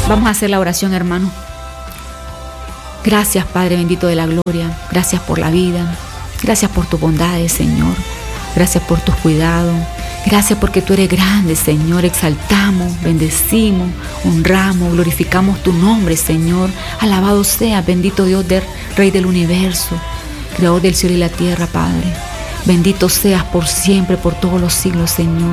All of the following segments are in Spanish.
Vamos a hacer la oración, hermano. Gracias, Padre bendito de la gloria. Gracias por la vida. Gracias por tus bondades, Señor. Gracias por tus cuidados. Gracias porque tú eres grande, Señor. Exaltamos, bendecimos, honramos, glorificamos tu nombre, Señor. Alabado sea, bendito Dios, Rey del universo, Creador del cielo y la tierra, Padre. Bendito seas por siempre, por todos los siglos, Señor.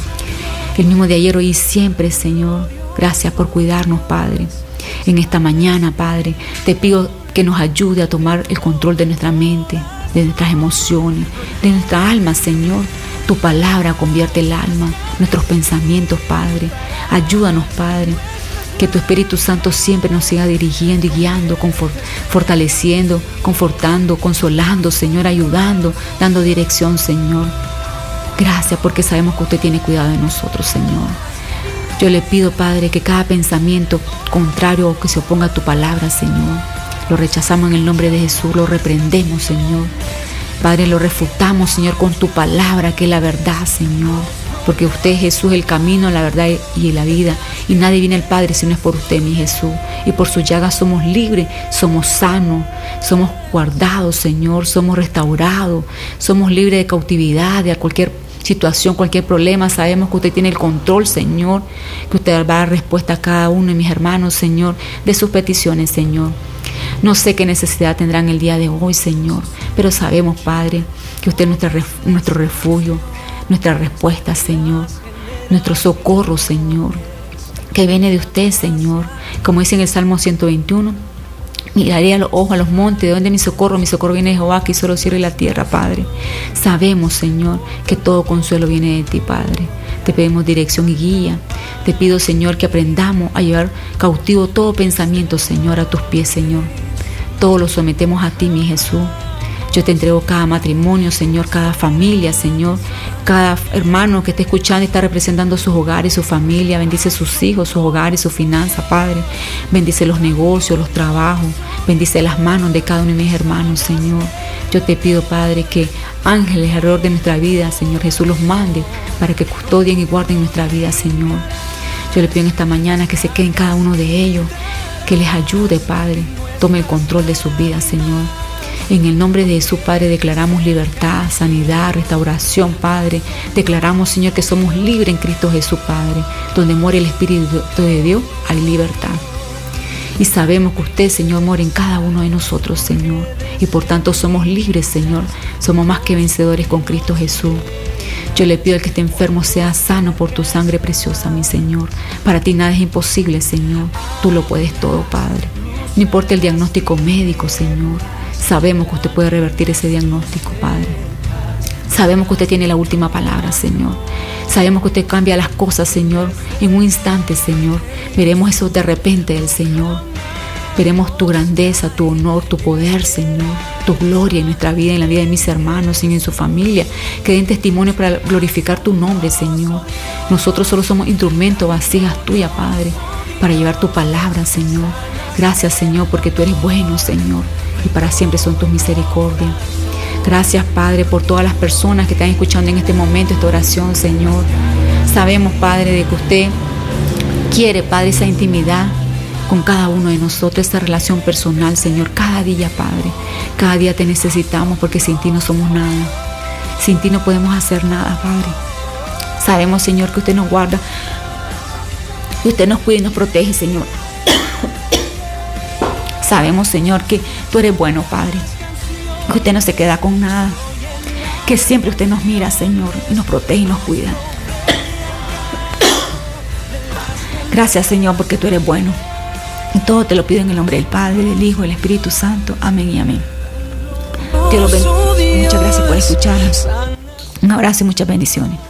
El mismo de ayer, hoy y siempre, Señor. Gracias por cuidarnos, Padre. En esta mañana, Padre, te pido que nos ayude a tomar el control de nuestra mente, de nuestras emociones, de nuestra alma, Señor. Tu palabra convierte el alma, nuestros pensamientos, Padre. Ayúdanos, Padre. Que tu Espíritu Santo siempre nos siga dirigiendo y guiando, fortaleciendo, confortando, consolando, Señor, ayudando, dando dirección, Señor. Gracias porque sabemos que usted tiene cuidado de nosotros, Señor. Yo le pido, Padre, que cada pensamiento contrario o que se oponga a tu palabra, Señor, lo rechazamos en el nombre de Jesús, lo reprendemos, Señor. Padre, lo refutamos, Señor, con tu palabra, que es la verdad, Señor. Porque usted es Jesús, el camino, la verdad y la vida. Y nadie viene al Padre si no es por usted, mi Jesús. Y por sus llagas somos libres, somos sanos, somos guardados, Señor, somos restaurados, somos libres de cautividad, de cualquier situación, cualquier problema. Sabemos que usted tiene el control, Señor, que usted va a dar respuesta a cada uno de mis hermanos, Señor, de sus peticiones, Señor. No sé qué necesidad tendrán el día de hoy, Señor, pero sabemos, Padre, que usted es nuestro refugio, nuestra respuesta, Señor, nuestro socorro, Señor, que viene de usted, Señor. Como dice en el Salmo 121, miraré a los ojos, a los montes, ¿de dónde mi socorro? Mi socorro viene de Jehová, que hizo los cielos y la tierra, Padre. Sabemos, Señor, que todo consuelo viene de ti, Padre. Te pedimos dirección y guía. Te pido, Señor, que aprendamos a llevar cautivo todo pensamiento, Señor, a tus pies, Señor. Todo lo sometemos a ti, mi Jesús. Yo te entrego cada matrimonio, Señor, cada familia, Señor, cada hermano que esté escuchando y está representando sus hogares, su familia. Bendice sus hijos, sus hogares, sus finanzas, Padre. Bendice los negocios, los trabajos. Bendice las manos de cada uno de mis hermanos, Señor. Yo te pido, Padre, que ángeles alrededor de nuestra vida, Señor Jesús, los mande para que custodien y guarden nuestra vida, Señor. Yo le pido en esta mañana que se queden cada uno de ellos, que les ayude, Padre. Tome el control de sus vidas, Señor. En el nombre de Jesús, Padre, declaramos libertad, sanidad, restauración, Padre. Declaramos, Señor, que somos libres en Cristo Jesús, Padre. Donde muere el Espíritu de Dios, hay libertad. Y sabemos que usted, Señor, mora en cada uno de nosotros, Señor. Y por tanto somos libres, Señor. Somos más que vencedores con Cristo Jesús. Yo le pido al que esté enfermo sea sano por tu sangre preciosa, mi Señor. Para ti nada es imposible, Señor. Tú lo puedes todo, Padre. No importa el diagnóstico médico, Señor. Sabemos que usted puede revertir ese diagnóstico, Padre. Sabemos que usted tiene la última palabra, Señor. Sabemos que usted cambia las cosas, Señor, en un instante, Señor. Veremos eso de repente del Señor. Veremos tu grandeza, tu honor, tu poder, Señor. Tu gloria en nuestra vida, en la vida de mis hermanos y en su familia. Que den testimonio para glorificar tu nombre, Señor. Nosotros solo somos instrumentos, vasijas tuyas, Padre, para llevar tu palabra, Señor. Gracias, Señor, porque tú eres bueno, Señor. Y para siempre son tus misericordias. Gracias, Padre, por todas las personas que están escuchando en este momento esta oración, Señor. Sabemos, Padre, de que usted quiere, Padre, esa intimidad con cada uno de nosotros, esa relación personal, Señor. Cada día, Padre, cada día te necesitamos porque sin ti no somos nada. Sin ti no podemos hacer nada, Padre. Sabemos, Señor, que usted nos guarda, que usted nos cuida y nos protege, Señor. Sabemos, Señor, que tú eres bueno, Padre, que usted no se queda con nada, que siempre usted nos mira, Señor, y nos protege y nos cuida. Gracias, Señor, porque tú eres bueno. Y todo te lo pido en el nombre del Padre, del Hijo y del Espíritu Santo. Amén y amén. Dios los bendiga. Muchas gracias por escucharnos. Un abrazo y muchas bendiciones.